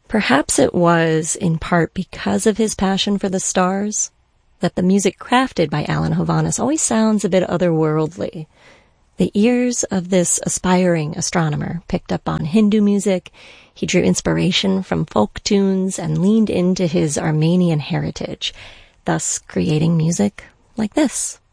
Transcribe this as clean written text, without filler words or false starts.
Perhaps it was, in part because of his passion for the stars, that the music crafted by Alan Hovhaness always sounds a bit otherworldly. The ears of this aspiring astronomer picked up on Hindu music. He drew inspiration from folk tunes and leaned into his Armenian heritage, thus creating music like this.